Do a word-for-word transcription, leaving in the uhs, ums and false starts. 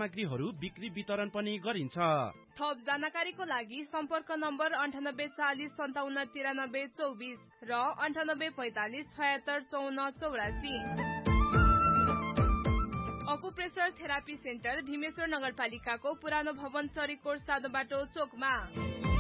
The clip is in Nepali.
सामग्रीहरू बिक्री वितरण पनि गरिन्छ। थप जानकारीको लागि सम्पर्क नम्बर अन्ठानब्बे चालिस सन्ताउन्न तिरानब्बे चौबिस र अन्ठानब्बे पैंतालिस छयत्तर चौन्न चौरासी। अकुप्रेसर थेरापी सेन्टर भीमेश्वर नगरपालिकाको पुरानो भवन चरीकोट सानो बाटो चोकमा।